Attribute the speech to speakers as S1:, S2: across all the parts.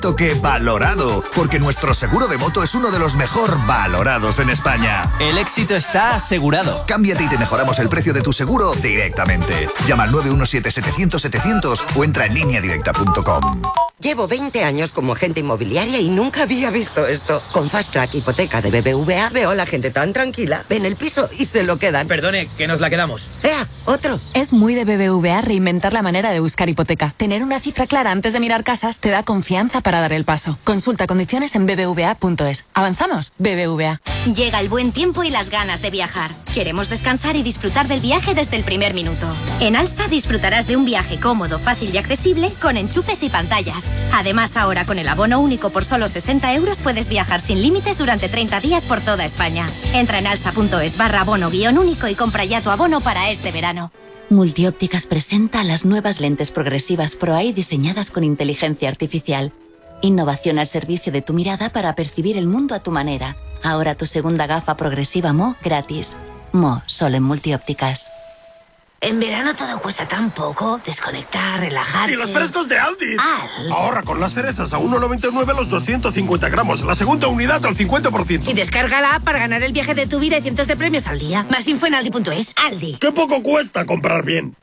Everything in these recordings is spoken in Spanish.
S1: que valorado, porque nuestro seguro de moto es uno de los mejor valorados en España.
S2: El éxito está asegurado.
S1: Cámbiate y te mejoramos el precio de tu seguro directamente. Llama al 917-700-700 o entra en lineadirecta.com.
S3: Llevo 20 años como agente inmobiliaria y nunca había visto esto. Con Fast Track Hipoteca de BBVA veo a la gente tan tranquila, ven el piso y se lo quedan.
S4: Perdone, que nos la quedamos.
S3: ¡Ea, otro!
S5: Es muy de BBVA reinventar la manera de buscar hipoteca. Tener una cifra clara antes de mirar casas te da confianza para dar el paso. Consulta condiciones en bbva.es. ¿Avanzamos? BBVA.
S6: Llega el buen tiempo y las ganas de viajar. Queremos descansar y disfrutar del viaje desde el primer minuto. En Alsa disfrutarás de un viaje cómodo, fácil y accesible con enchufes y pantallas. Además, ahora con el abono único por solo 60 euros puedes viajar sin límites durante 30 días por toda España. Entra en alsa.es/abono-único y compra ya tu abono para este verano.
S7: Multiópticas presenta las nuevas lentes progresivas Pro-Eye diseñadas con inteligencia artificial. Innovación al servicio de tu mirada para percibir el mundo a tu manera. Ahora tu segunda gafa progresiva Mo gratis. Mo, solo en Multiópticas.
S8: En verano todo cuesta tan poco. Desconectar, relajarse...
S9: ¡Y los frescos de Aldi! Ahorra con las cerezas a 1,99 los 250 gramos. La segunda unidad al 50%.
S8: Y descarga la app para ganar el viaje de tu vida y cientos de premios al día. Más info en aldi.es. Aldi.
S9: ¡Qué poco cuesta comprar bien!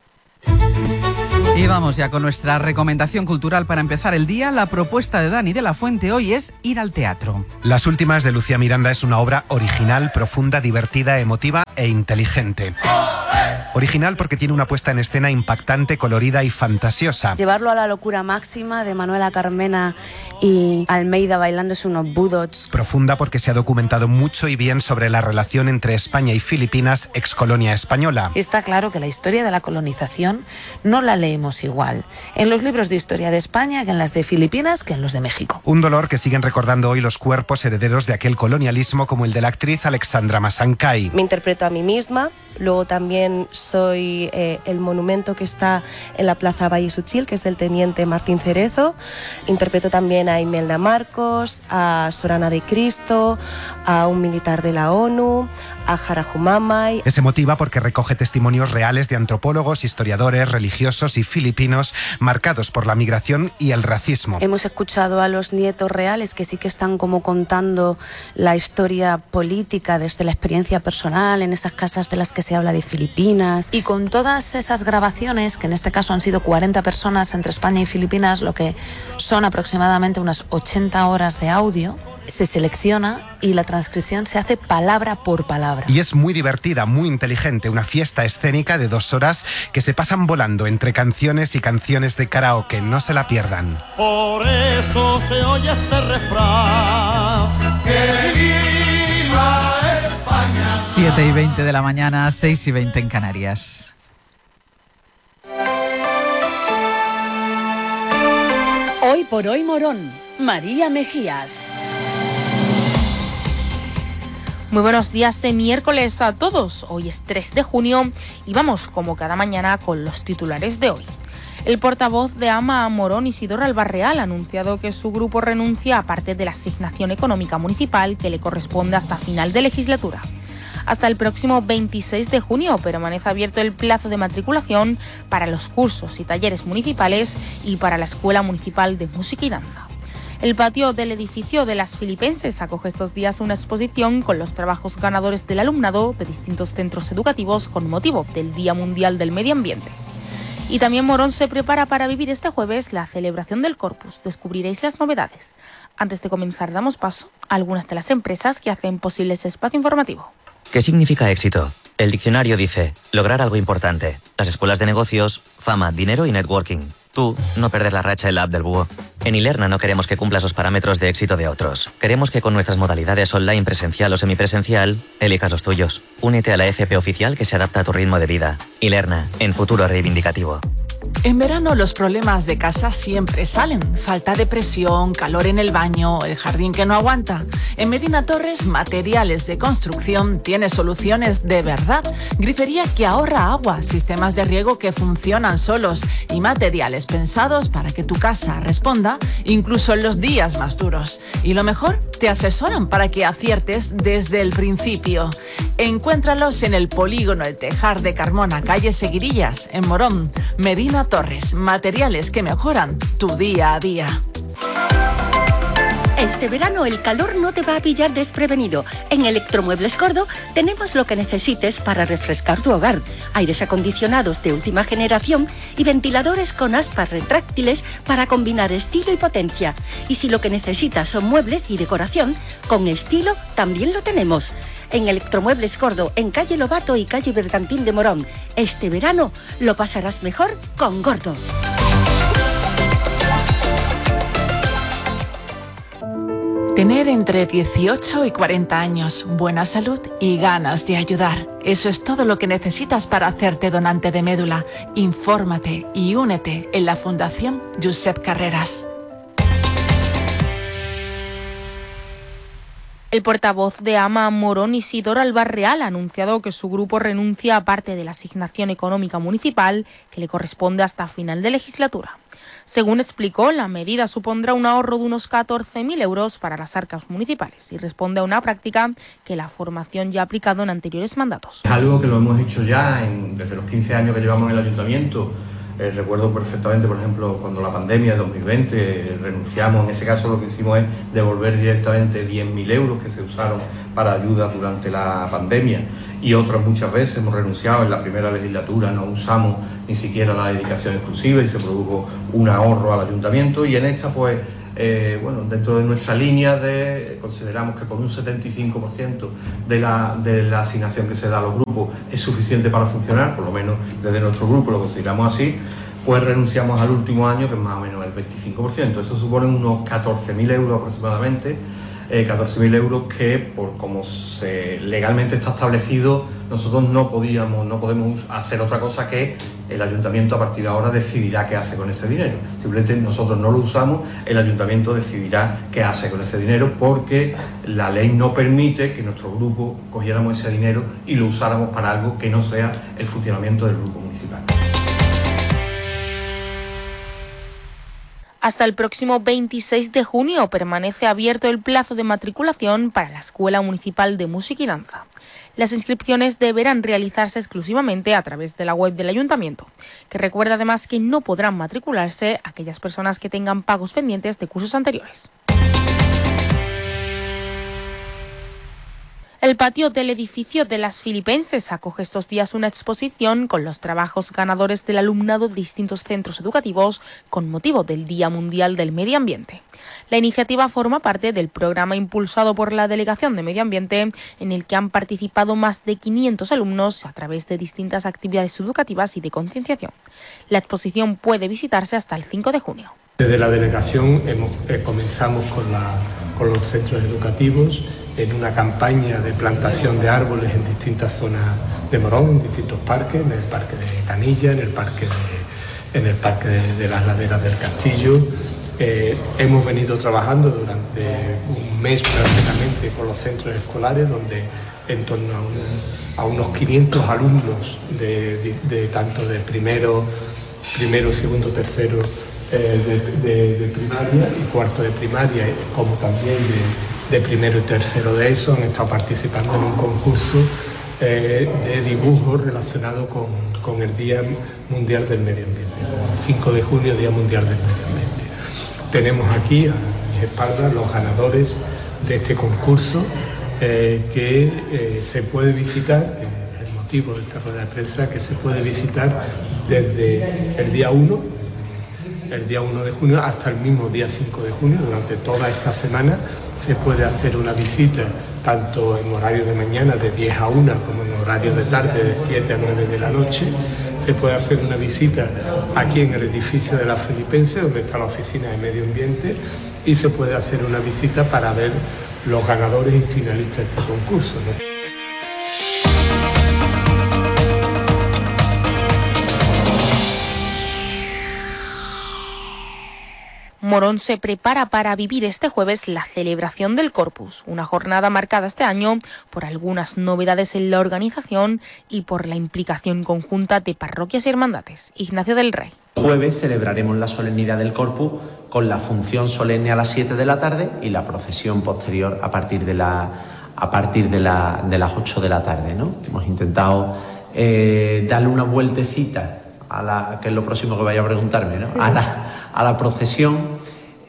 S10: Y vamos ya con nuestra recomendación cultural para empezar el día. La propuesta de Dani de la Fuente hoy es ir al teatro.
S11: Las últimas de Lucía Miranda es una obra original, profunda, divertida, emotiva e inteligente. Original porque tiene una puesta en escena impactante, colorida y fantasiosa.
S12: Llevarlo a la locura máxima de Manuela Carmena y Almeida bailándose unos budots.
S11: Profunda porque se ha documentado mucho y bien sobre la relación entre España y Filipinas, excolonia española.
S13: Está claro que la historia de la colonización no la leemos igual en los libros de historia de España que en las de Filipinas que en los de México.
S11: Un dolor que siguen recordando hoy los cuerpos herederos de aquel colonialismo, como el de la actriz Alexandra Masancay.
S14: Me interpreto a mí misma, luego también soy el monumento que está en la Plaza Valle Suchil, que es del teniente Martín Cerezo. Interpreto también a Imelda Marcos, a Sorana de Cristo, a un militar de la ONU, a Jarajumamay.
S11: Es emotiva porque recoge testimonios reales de antropólogos, historiadores, religiosos y filipinos marcados por la migración y el racismo.
S12: Hemos escuchado a los nietos reales que sí que están como contando la historia política desde la experiencia personal en esas casas de las que se habla de Filipinas.
S13: Y con todas esas grabaciones, que en este caso han sido 40 personas entre España y Filipinas, lo que son aproximadamente unas 80 horas de audio, se selecciona y la transcripción se hace palabra por palabra.
S11: Y es muy divertida, muy inteligente, una fiesta escénica de 2 horas que se pasan volando entre canciones y canciones de karaoke. No se la pierdan.
S15: Por eso se oye este refrán, que viva España.
S10: 7:20 de la mañana, 6:20 en Canarias.
S16: Hoy por hoy Morón, María Mejías.
S17: Muy buenos días de miércoles a todos. Hoy es 3 de junio y vamos como cada mañana con los titulares de hoy. El portavoz de AMA Morón, Isidoro Albarreal, ha anunciado que su grupo renuncia a parte de la asignación económica municipal que le corresponde hasta final de legislatura. Hasta el próximo 26 de junio permanece abierto el plazo de matriculación para los cursos y talleres municipales y para la Escuela Municipal de Música y Danza. El patio del edificio de Las Filipenses acoge estos días una exposición con los trabajos ganadores del alumnado de distintos centros educativos con motivo del Día Mundial del Medio Ambiente. Y también Morón se prepara para vivir este jueves la celebración del Corpus. Descubriréis las novedades. Antes de comenzar, damos paso a algunas de las empresas que hacen posible ese espacio informativo.
S18: ¿Qué significa éxito? El diccionario dice, lograr algo importante. Las escuelas de negocios, fama, dinero y networking. Tú, no perder la racha en la app del búho. En Ilerna no queremos que cumplas los parámetros de éxito de otros. Queremos que con nuestras modalidades online, presencial o semipresencial, elijas los tuyos. Únete a la FP oficial que se adapta a tu ritmo de vida. Ilerna, en futuro reivindicativo.
S19: En verano los problemas de casa siempre salen. Falta de presión, calor en el baño, el jardín que no aguanta. En Medina Torres, Materiales de Construcción tiene soluciones de verdad. Grifería que ahorra agua, sistemas de riego que funcionan solos y materiales pensados para que tu casa responda incluso en los días más duros. Y lo mejor, te asesoran para que aciertes desde el principio. Encuéntralos en el polígono El Tejar de Carmona, calle Seguirillas, en Morón. Medina Torres, materiales que mejoran tu día a día.
S4: Este verano el calor no te va a pillar desprevenido. En Electromuebles Gordo tenemos lo que necesites para refrescar tu hogar. Aires acondicionados de última generación y ventiladores con aspas retráctiles para combinar estilo y potencia. Y si lo que necesitas son muebles y decoración, con estilo también lo tenemos. En Electromuebles Gordo, en calle Lobato y calle Bergantín de Morón. Este verano lo pasarás mejor con Gordo.
S19: Tener entre 18 y 40 años, buena salud y ganas de ayudar. Eso es todo lo que necesitas para hacerte donante de médula. Infórmate y únete en la Fundación Josep Carreras.
S17: El portavoz de Ama Morón, Isidoro Albarreal, ha anunciado que su grupo renuncia a parte de la asignación económica municipal que le corresponde hasta final de legislatura. Según explicó, la medida supondrá un ahorro de unos 14.000 euros para las arcas municipales y responde a una práctica que la formación ya ha aplicado en anteriores mandatos.
S20: Es algo que lo hemos hecho ya desde los 15 años que llevamos en el ayuntamiento. Recuerdo perfectamente, por ejemplo, cuando la pandemia de 2020 renunciamos. En ese caso lo que hicimos es devolver directamente 10.000 euros que se usaron para ayudas durante la pandemia, y otras muchas veces hemos renunciado. En la primera legislatura no usamos ni siquiera la dedicación exclusiva y se produjo un ahorro al ayuntamiento, y en esta pues dentro de nuestra línea consideramos que con un 75% de la asignación que se da a los grupos es suficiente para funcionar, por lo menos desde nuestro grupo lo consideramos así, pues renunciamos al último año, que es más o menos el 25%. Eso supone unos 14.000 euros aproximadamente, 14.000 euros que, por como legalmente está establecido, nosotros no podemos hacer otra cosa que el ayuntamiento a partir de ahora decidirá qué hace con ese dinero. Simplemente nosotros no lo usamos, el ayuntamiento decidirá qué hace con ese dinero, porque la ley no permite que nuestro grupo cogiéramos ese dinero y lo usáramos para algo que no sea el funcionamiento del grupo municipal.
S17: Hasta el próximo 26 de junio permanece abierto el plazo de matriculación para la Escuela Municipal de Música y Danza. Las inscripciones deberán realizarse exclusivamente a través de la web del Ayuntamiento, que recuerda además que no podrán matricularse aquellas personas que tengan pagos pendientes de cursos anteriores. El patio del edificio de Las Filipenses acoge estos días una exposición con los trabajos ganadores del alumnado de distintos centros educativos con motivo del Día Mundial del Medio Ambiente. La iniciativa forma parte del programa impulsado por la Delegación de Medio Ambiente, en el que han participado más de 500 alumnos a través de distintas actividades educativas y de concienciación. La exposición puede visitarse hasta el 5 de junio.
S21: Desde la delegación comenzamos con los centros educativos en una campaña de plantación de árboles en distintas zonas de Morón, en distintos parques, en el parque de Canilla, en el parque de las laderas del Castillo. Hemos venido trabajando durante un mes prácticamente con los centros escolares, donde en torno a unos 500 alumnos de tanto de primero, segundo, tercero de primaria y cuarto de primaria, como también de primero y tercero de eso, han estado participando en un concurso de dibujo relacionado con el Día Mundial del Medio Ambiente, el 5 de junio, Día Mundial del Medio Ambiente. Tenemos aquí a mis espaldas los ganadores de este concurso, que se puede visitar, que es el motivo de esta rueda de prensa, que se puede visitar desde el día 1 de junio hasta el mismo día 5 de junio. Durante toda esta semana se puede hacer una visita tanto en horario de mañana de 10 a 1 como en horario de tarde de 7 a 9 de la noche. Se puede hacer una visita aquí en el edificio de Las Filipenses, donde está la oficina de medio ambiente, y se puede hacer una visita para ver los ganadores y finalistas de este concurso, ¿no?
S17: Morón se prepara para vivir este jueves la celebración del Corpus, una jornada marcada este año por algunas novedades en la organización y por la implicación conjunta de parroquias y hermandades. Ignacio del Rey.
S22: Jueves celebraremos la solemnidad del Corpus con la función solemne a las 7 de la tarde y la procesión posterior a partir de las 8 de la tarde, ¿no? Hemos intentado darle una vueltecita que es lo próximo que vaya a preguntarme, ¿no? A la procesión,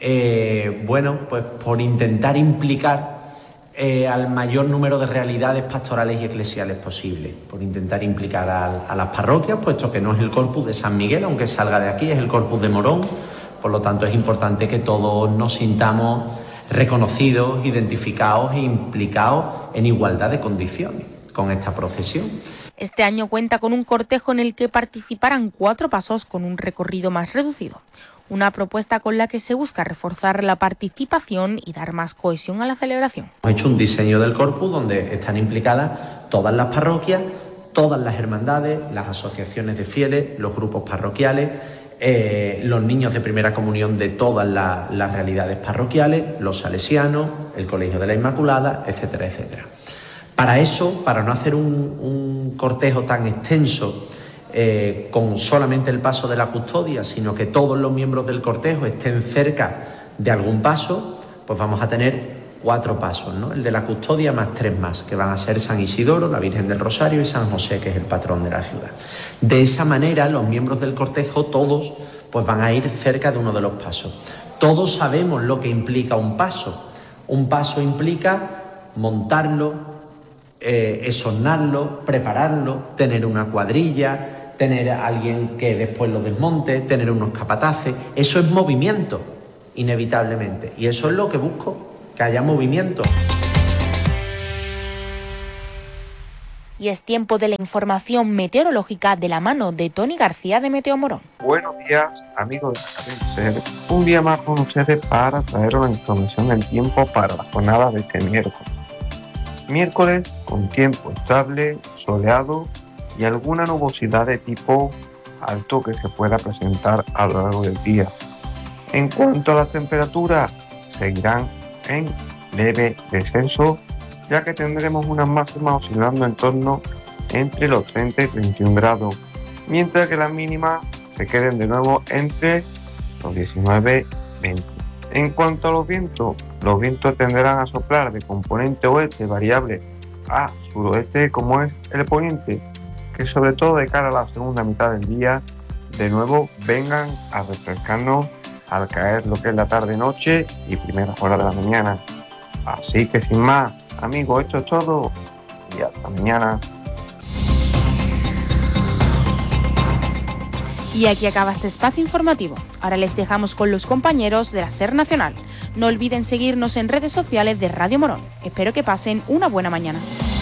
S22: pues por intentar implicar al mayor número de realidades pastorales y eclesiales posible, por intentar implicar a las parroquias, puesto que no es el Corpus de San Miguel, aunque salga de aquí, es el Corpus de Morón. Por lo tanto, es importante que todos nos sintamos reconocidos, identificados e implicados en igualdad de condiciones con esta procesión.
S17: Este año cuenta con un cortejo en el que participarán 4 pasos con un recorrido más reducido. Una propuesta con la que se busca reforzar la participación y dar más cohesión a la celebración.
S22: Hemos hecho un diseño del Corpus donde están implicadas todas las parroquias, todas las hermandades, las asociaciones de fieles, los grupos parroquiales, los niños de primera comunión de todas las realidades parroquiales, los salesianos, el Colegio de la Inmaculada, etcétera, etcétera. Para eso, para no hacer un cortejo tan extenso, con solamente el paso de la custodia, sino que todos los miembros del cortejo estén cerca de algún paso, pues vamos a tener 4 pasos, ¿no? El de la custodia más 3 más, que van a ser San Isidoro, la Virgen del Rosario y San José, que es el patrón de la ciudad. De esa manera, los miembros del cortejo, todos, pues van a ir cerca de uno de los pasos. Todos sabemos lo que implica un paso. Un paso implica montarlo, esornarlo, prepararlo, tener una cuadrilla, tener a alguien que después lo desmonte, tener unos capataces. Eso es movimiento, inevitablemente. Y eso es lo que busco, que haya movimiento.
S17: Y es tiempo de la información meteorológica de la mano de Tony García de Meteo Morón.
S1: Buenos días, amigos de Cadencia. Un día más con ustedes para traeros la información del tiempo para la jornada de este miércoles. Miércoles con tiempo estable, soleado y alguna nubosidad de tipo alto que se pueda presentar a lo largo del día. En cuanto a las temperaturas, seguirán en leve descenso, ya que tendremos unas máximas oscilando en torno entre los 30 y 31 grados, mientras que las mínimas se queden de nuevo entre los 19 y 20. En cuanto a los vientos tenderán a soplar de componente oeste variable a suroeste, como es el poniente, que sobre todo de cara a la segunda mitad del día, de nuevo vengan a refrescarnos al caer lo que es la tarde-noche y primeras horas de la mañana. Así que sin más, amigos, esto es todo y hasta mañana.
S17: Y aquí acaba este espacio informativo. Ahora les dejamos con los compañeros de la SER Nacional. No olviden seguirnos en redes sociales de Radio Morón. Espero que pasen una buena mañana.